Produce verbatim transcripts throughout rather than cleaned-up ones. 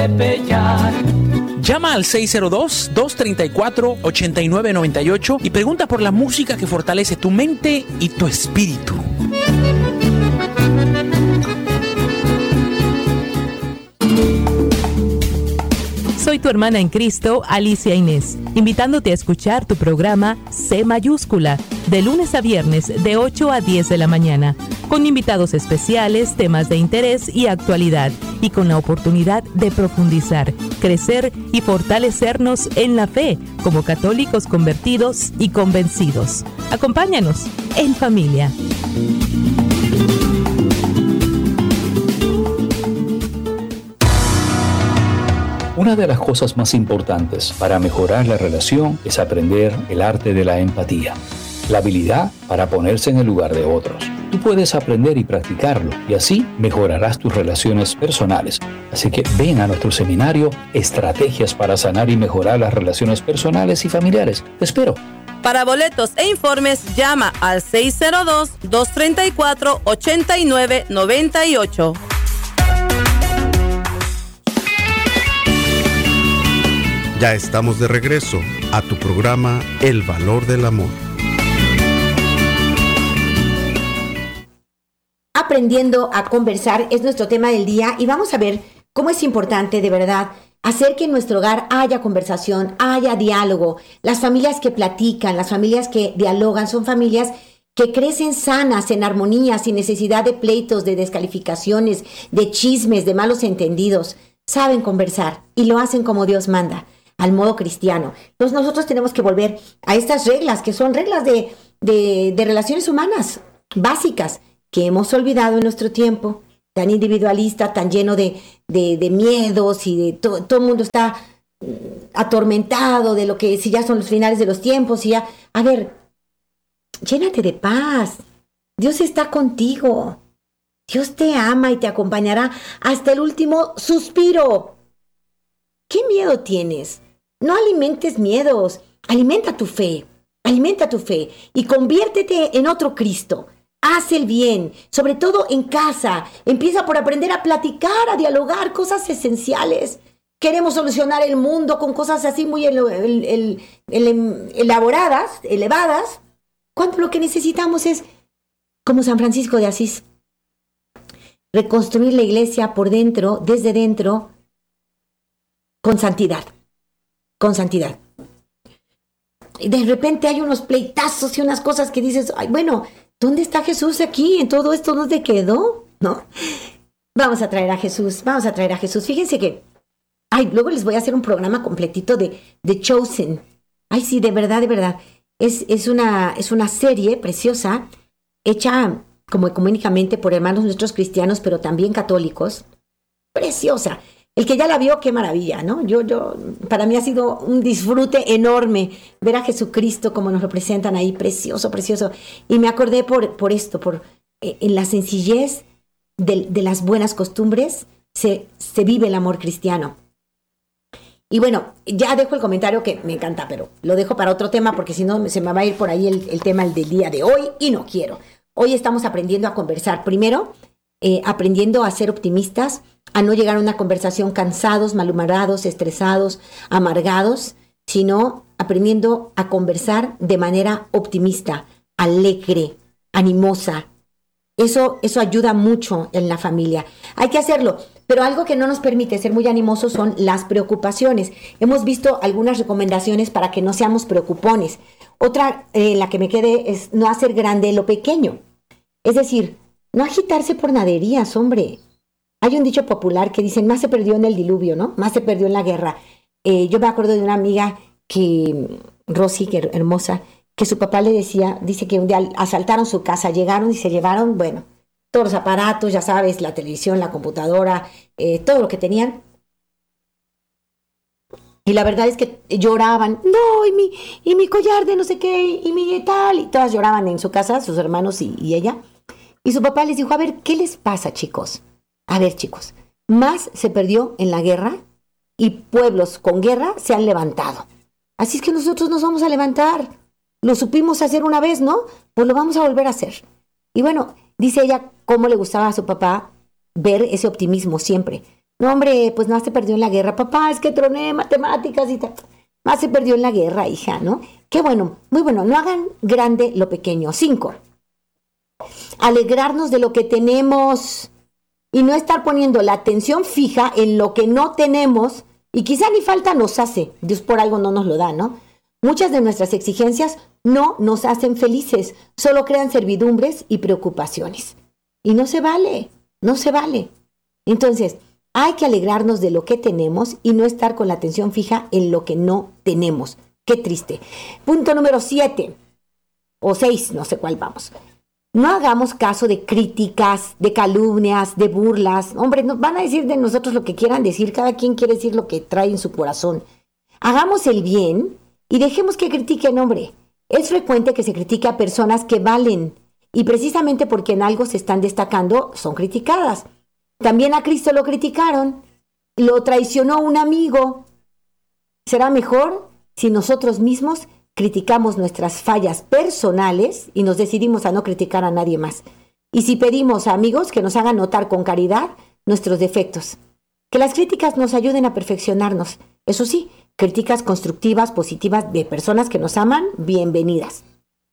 Llama al seis cero dos, dos tres cuatro, ocho nueve nueve ocho y pregunta por la música que fortalece tu mente y tu espíritu. Soy tu hermana en Cristo, Alicia Inés, invitándote a escuchar tu programa C mayúscula, de lunes a viernes de ocho a diez de la mañana, con invitados especiales, temas de interés y actualidad, y con la oportunidad de profundizar, crecer y fortalecernos en la fe como católicos convertidos y convencidos. Acompáñanos en familia. Una de las cosas más importantes para mejorar la relación es aprender el arte de la empatía, la habilidad para ponerse en el lugar de otros. Tú puedes aprender y practicarlo y así mejorarás tus relaciones personales. Así que ven a nuestro seminario Estrategias para sanar y mejorar las relaciones personales y familiares. Te espero. Para boletos e informes llama al seis cero dos, dos tres cuatro, ocho nueve nueve ocho. Ya estamos de regreso a tu programa El Valor del Amor. Aprendiendo a conversar es nuestro tema del día y vamos a ver cómo es importante de verdad hacer que en nuestro hogar haya conversación, haya diálogo. Las familias que platican, las familias que dialogan son familias que crecen sanas, en armonía, sin necesidad de pleitos, de descalificaciones, de chismes, de malos entendidos. Saben conversar y lo hacen como Dios manda, al modo cristiano. Entonces nosotros tenemos que volver a estas reglas, que son reglas de, de, de relaciones humanas básicas, que hemos olvidado en nuestro tiempo, tan individualista, tan lleno de, de, de miedos y de to, todo el mundo está atormentado de lo que si ya son los finales de los tiempos y ya, a ver, llénate de paz. Dios está contigo. Dios te ama y te acompañará hasta el último suspiro. ¿Qué miedo tienes? No alimentes miedos, alimenta tu fe, alimenta tu fe y conviértete en otro Cristo. Haz el bien, sobre todo en casa. Empieza por aprender a platicar, a dialogar cosas esenciales. Queremos solucionar el mundo con cosas así muy el, el, el, el, elaboradas, elevadas, cuando lo que necesitamos es, como San Francisco de Asís, reconstruir la iglesia por dentro, desde dentro, con santidad, con santidad. Y de repente hay unos pleitazos y unas cosas que dices, ay, bueno, ¿dónde está Jesús aquí? En todo esto, ¿dónde quedó? ¿No? Vamos a traer a Jesús, vamos a traer a Jesús. Fíjense que, ay, luego les voy a hacer un programa completito de, de Chosen. Ay, sí, de verdad, de verdad. Es, es, una, es una serie preciosa, hecha como ecuménicamente por hermanos nuestros cristianos, pero también católicos. Preciosa. El que ya la vio, qué maravilla, ¿no? Yo, yo, para mí ha sido un disfrute enorme ver a Jesucristo como nos lo presentan ahí, precioso, precioso. Y me acordé por, por esto, por eh, en la sencillez de, de las buenas costumbres se, se vive el amor cristiano. Y bueno, ya dejo el comentario que me encanta, pero lo dejo para otro tema porque si no se me va a ir por ahí el, el tema del día de hoy y no quiero. Hoy estamos aprendiendo a conversar. Primero, eh, aprendiendo a ser optimistas, a no llegar a una conversación cansados, malhumorados, estresados, amargados, sino aprendiendo a conversar de manera optimista, alegre, animosa. Eso, eso ayuda mucho en la familia. Hay que hacerlo, pero algo que no nos permite ser muy animosos son las preocupaciones. Hemos visto algunas recomendaciones para que no seamos preocupones. Otra, eh, la que me quede, es no hacer grande lo pequeño. Es decir, no agitarse por naderías, hombre. Hay un dicho popular que dice, más se perdió en el diluvio, ¿no? Más se perdió en la guerra. Eh, yo me acuerdo de una amiga que, Rosy, que hermosa, que su papá le decía, dice que un día asaltaron su casa, llegaron y se llevaron, bueno, todos los aparatos, ya sabes, la televisión, la computadora, eh, todo lo que tenían. Y la verdad es que lloraban, no, y mi, y mi collar de no sé qué, y mi tal, y todas lloraban en su casa, sus hermanos y, y ella. Y su papá les dijo, a ver, ¿qué les pasa, chicos? A ver, chicos, más se perdió en la guerra y pueblos con guerra se han levantado. Así es que nosotros nos vamos a levantar. Lo supimos hacer una vez, ¿no? Pues lo vamos a volver a hacer. Y bueno, dice ella cómo le gustaba a su papá ver ese optimismo siempre. No, hombre, pues más se perdió en la guerra. Papá, es que troné matemáticas y tal. Más se perdió en la guerra, hija, ¿no? Qué bueno, muy bueno. No hagan grande lo pequeño. Cinco. Alegrarnos de lo que tenemos y no estar poniendo la atención fija en lo que no tenemos y quizá ni falta nos hace. Dios por algo no nos lo da, ¿no? Muchas de nuestras exigencias no nos hacen felices, solo crean servidumbres y preocupaciones. Y no se vale, no se vale. Entonces, hay que alegrarnos de lo que tenemos y no estar con la atención fija en lo que no tenemos. Qué triste. Punto número siete, o seis, no sé cuál vamos. No hagamos caso de críticas, de calumnias, de burlas. Hombre, nos van a decir de nosotros lo que quieran decir. Cada quien quiere decir lo que trae en su corazón. Hagamos el bien y dejemos que critiquen, hombre. Es frecuente que se critique a personas que valen y precisamente porque en algo se están destacando son criticadas. También a Cristo lo criticaron, lo traicionó un amigo. ¿Será mejor si nosotros mismos criticamos nuestras fallas personales y nos decidimos a no criticar a nadie más? Y si pedimos a amigos que nos hagan notar con caridad nuestros defectos. Que las críticas nos ayuden a perfeccionarnos. Eso sí, críticas constructivas, positivas de personas que nos aman, bienvenidas.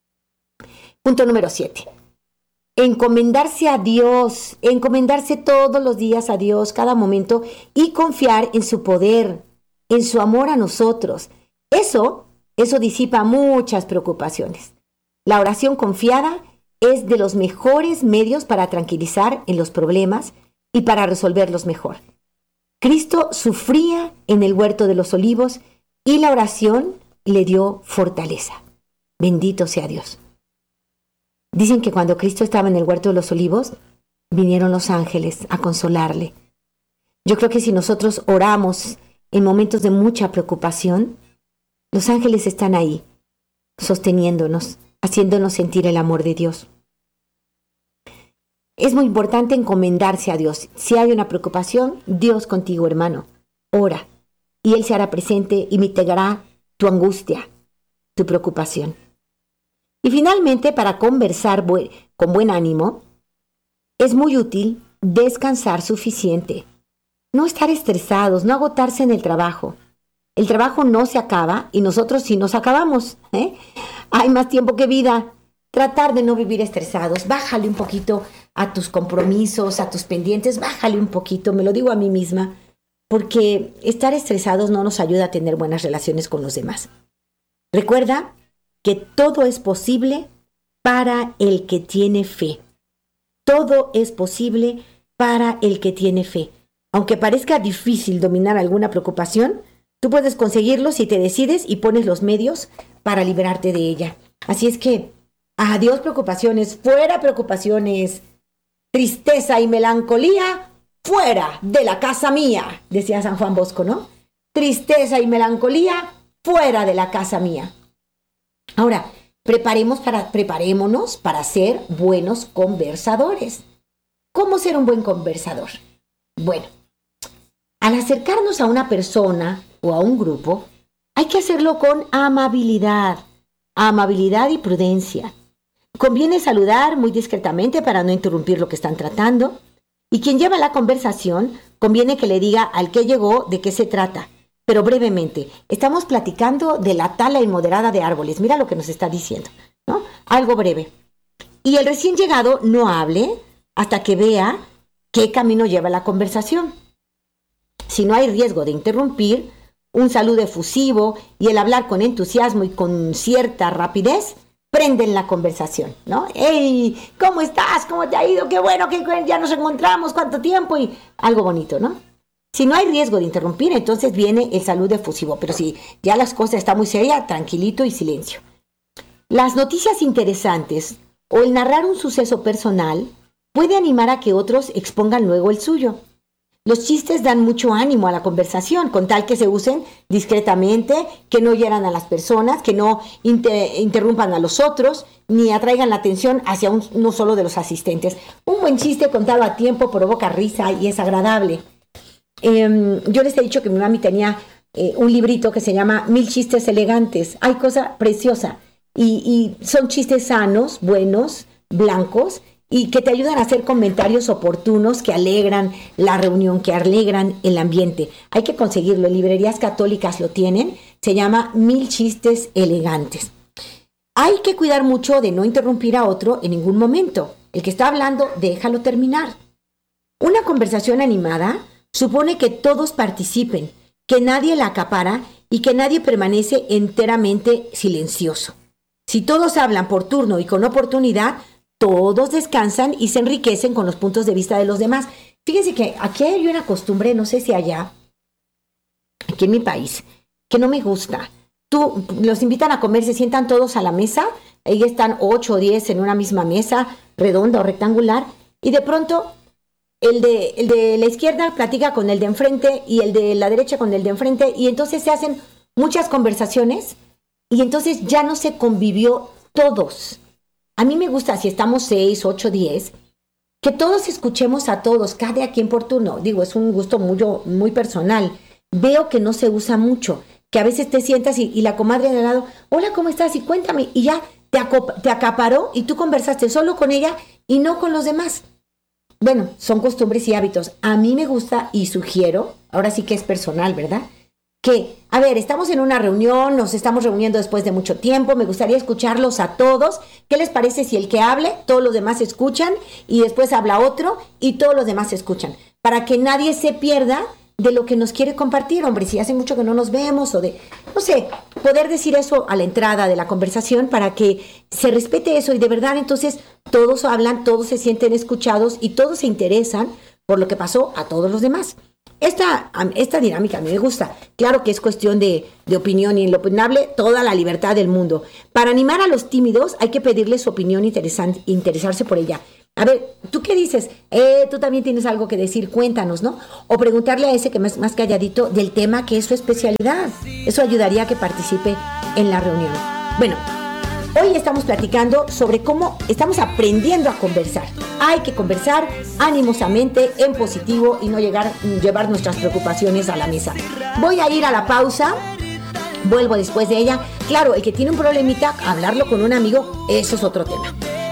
Punto número siete. Encomendarse a Dios, encomendarse todos los días a Dios, cada momento, y confiar en su poder, en su amor a nosotros. Eso, eso disipa muchas preocupaciones. La oración confiada es de los mejores medios para tranquilizar en los problemas y para resolverlos mejor. Cristo sufría en el huerto de los olivos y la oración le dio fortaleza. Bendito sea Dios. Dicen que cuando Cristo estaba en el huerto de los olivos, vinieron los ángeles a consolarle. Yo creo que si nosotros oramos en momentos de mucha preocupación, los ángeles están ahí, sosteniéndonos, haciéndonos sentir el amor de Dios. Es muy importante encomendarse a Dios. Si hay una preocupación, Dios contigo, hermano. Ora, y Él se hará presente y mitigará tu angustia, tu preocupación. Y finalmente, para conversar bu- con buen ánimo, es muy útil descansar suficiente. No estar estresados, no agotarse en el trabajo. El trabajo no se acaba y nosotros sí nos acabamos, ¿eh? Hay más tiempo que vida. Tratar de no vivir estresados. Bájale un poquito a tus compromisos, a tus pendientes. Bájale un poquito, me lo digo a mí misma, porque estar estresados no nos ayuda a tener buenas relaciones con los demás. Recuerda que todo es posible para el que tiene fe. Todo es posible para el que tiene fe. Aunque parezca difícil dominar alguna preocupación, tú puedes conseguirlo si te decides y pones los medios para liberarte de ella. Así es que, adiós preocupaciones, fuera preocupaciones, tristeza y melancolía, fuera de la casa mía, decía San Juan Bosco, ¿no? Tristeza y melancolía, fuera de la casa mía. Ahora, preparemos para, preparémonos para ser buenos conversadores. ¿Cómo ser un buen conversador? Bueno, al acercarnos a una persona o a un grupo, hay que hacerlo con amabilidad, amabilidad y prudencia. Conviene saludar muy discretamente para no interrumpir lo que están tratando. Y quien lleva la conversación, conviene que le diga al que llegó de qué se trata. Pero brevemente, estamos platicando de la tala inmoderada de árboles. Mira lo que nos está diciendo, ¿no? Algo breve. Y el recién llegado no hable hasta que vea qué camino lleva la conversación. Si no hay riesgo de interrumpir, un saludo efusivo y el hablar con entusiasmo y con cierta rapidez prenden la conversación, ¿no? ¡Hey! ¿Cómo estás? ¿Cómo te ha ido? ¡Qué bueno que ya nos encontramos! ¿Cuánto tiempo? Y algo bonito, ¿no? Si no hay riesgo de interrumpir, entonces viene el saludo efusivo. Pero si ya las cosas están muy serias, tranquilito y silencio. Las noticias interesantes o el narrar un suceso personal puede animar a que otros expongan luego el suyo. Los chistes dan mucho ánimo a la conversación, con tal que se usen discretamente, que no hieran a las personas, que no inter- interrumpan a los otros, ni atraigan la atención hacia un, uno solo de los asistentes. Un buen chiste contado a tiempo provoca risa y es agradable. Eh, yo les he dicho que mi mami tenía eh, un librito que se llama Mil chistes elegantes. Hay cosa preciosa. Y, y son chistes sanos, buenos, blancos, y que te ayudan a hacer comentarios oportunos que alegran la reunión, que alegran el ambiente. Hay que conseguirlo, librerías católicas lo tienen, se llama Mil Chistes Elegantes. Hay que cuidar mucho de no interrumpir a otro en ningún momento. El que está hablando, déjalo terminar. Una conversación animada supone que todos participen, que nadie la acapara y que nadie permanece enteramente silencioso. Si todos hablan por turno y con oportunidad, todos descansan y se enriquecen con los puntos de vista de los demás. Fíjense que aquí hay una costumbre, no sé si allá, aquí en mi país, que no me gusta. Tú, los invitan a comer, se sientan todos a la mesa, ahí están ocho o diez en una misma mesa, redonda o rectangular, y de pronto el de, el de la izquierda platica con el de enfrente y el de la derecha con el de enfrente, y entonces se hacen muchas conversaciones y entonces ya no se convivió todos. A mí me gusta, si estamos seis, ocho, diez, que todos escuchemos a todos, cada quien por turno. Digo, es un gusto muy, muy personal. Veo que no se usa mucho, que a veces te sientas y, y la comadre de al lado, hola, ¿cómo estás? Y cuéntame, y ya te, acop- te acaparó y tú conversaste solo con ella y no con los demás. Bueno, son costumbres y hábitos. A mí me gusta y sugiero, ahora sí que es personal, ¿verdad? Que, a ver, estamos en una reunión, nos estamos reuniendo después de mucho tiempo, me gustaría escucharlos a todos. ¿Qué les parece si el que hable, todos los demás escuchan y después habla otro y todos los demás escuchan? Para que nadie se pierda de lo que nos quiere compartir, hombre, si hace mucho que no nos vemos o de, no sé, poder decir eso a la entrada de la conversación para que se respete eso y de verdad entonces todos hablan, todos se sienten escuchados y todos se interesan por lo que pasó a todos los demás. Esta, esta dinámica a mí me gusta. Claro que es cuestión de, de opinión y en lo opinable toda la libertad del mundo. Para animar a los tímidos hay que pedirles su opinión e interesarse por ella. A ver, ¿tú qué dices? Eh, tú también tienes algo que decir, cuéntanos, ¿no? O preguntarle a ese que más, más calladito del tema que es su especialidad. Eso ayudaría a que participe en la reunión. Bueno, hoy estamos platicando sobre cómo estamos aprendiendo a conversar. Hay que conversar animosamente, en positivo y no llegar, llevar nuestras preocupaciones a la mesa. Voy a ir a la pausa. Vuelvo después de ella. Claro, el que tiene un problemita, hablarlo con un amigo, eso es otro tema.